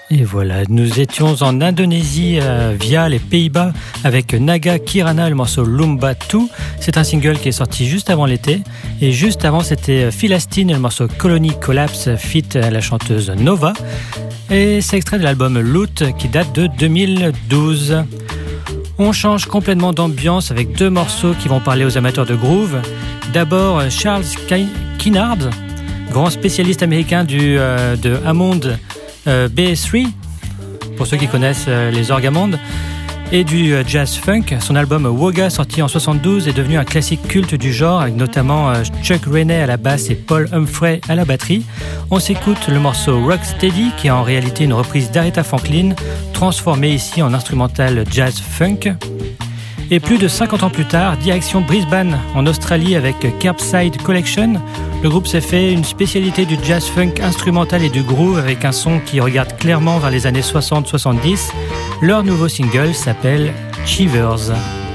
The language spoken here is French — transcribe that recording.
Et voilà, nous étions en Indonésie via les Pays-Bas avec Naga Kirana, le morceau Lumba 2. C'est un single qui est sorti juste avant l'été. Et juste avant, c'était Philastine, le morceau Colony Collapse, feat. La chanteuse Nova. Et c'est extrait de l'album Loot qui date de 2012. On change complètement d'ambiance avec deux morceaux qui vont parler aux amateurs de groove. D'abord, Charles Kinard, grand spécialiste américain de Hammond BS3, pour ceux qui connaissent les orgamondes, et du jazz funk. Son album Woga, sorti en 72, est devenu un classique culte du genre, avec notamment Chuck Rainey à la basse et Paul Humphrey à la batterie. On s'écoute le morceau Rocksteady, qui est en réalité une reprise d'Aretha Franklin, transformée ici en instrumental jazz funk. Et plus de 50 ans plus tard, direction Brisbane, en Australie, avec Curbside Collection. Le groupe s'est fait une spécialité du jazz funk instrumental et du groove, avec un son qui regarde clairement vers les années 60-70. Leur nouveau single s'appelle Shivers.